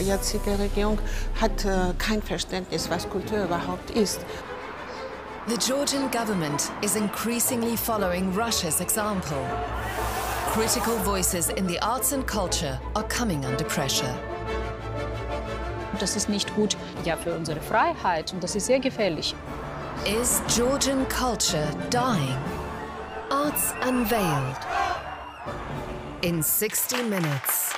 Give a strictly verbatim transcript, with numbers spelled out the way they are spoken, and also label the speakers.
Speaker 1: jetzige Regierung hat äh, kein Verständnis, was Kultur überhaupt ist.
Speaker 2: The Georgian government is increasingly following Russia's example. Critical voices in the arts and culture are coming under pressure.
Speaker 3: Das ist nicht gut, ja, für unsere Freiheit, und das ist sehr gefährlich.
Speaker 2: Is Georgian culture dying? Arts Unveiled in sixty minutes.